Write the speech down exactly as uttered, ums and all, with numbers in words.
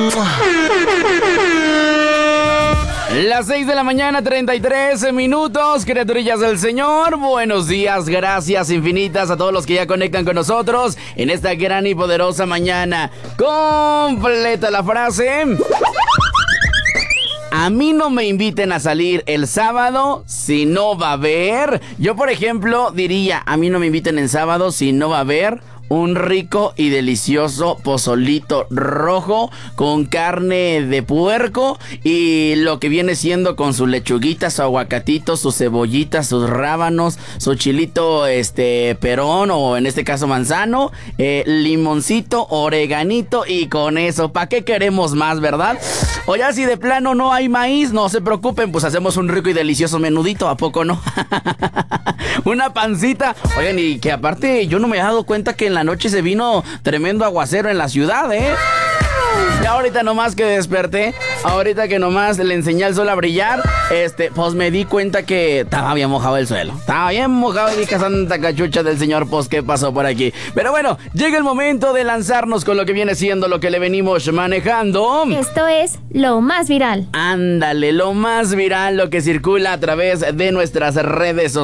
Las seis de la mañana, treinta y tres minutos, criaturillas del Señor. Buenos días, gracias infinitas a todos los que ya conectan con nosotros en esta gran y poderosa mañana. Completa la frase. A mí no me inviten a salir el sábado si no va a haber. Yo, por ejemplo, diría, a mí no me inviten el sábado si no va a haber un rico y delicioso pozolito rojo con carne de puerco y lo que viene siendo con su lechuguita, su aguacatito, su cebollita, sus rábanos, su chilito este perón o en este caso manzano, eh, limoncito, oreganito y con eso, ¿para qué queremos más, verdad? O ya si de plano no hay maíz, no se preocupen, pues hacemos un rico y delicioso menudito, ¿a poco no? Una pancita. Oigan, y que aparte yo no me he dado cuenta que en la noche se vino tremendo aguacero en la ciudad, ¿eh? Y ahorita nomás que desperté, ahorita que nomás le enseñé al sol a brillar, este, pues me di cuenta que estaba bien mojado el suelo. Estaba bien mojado y dije, santa cachucha del Señor, pues ¿qué pasó por aquí? Pero bueno, llega el momento de lanzarnos con lo que viene siendo lo que le venimos manejando. Esto es lo más viral. Ándale, lo más viral, lo que circula a través de nuestras redes sociales.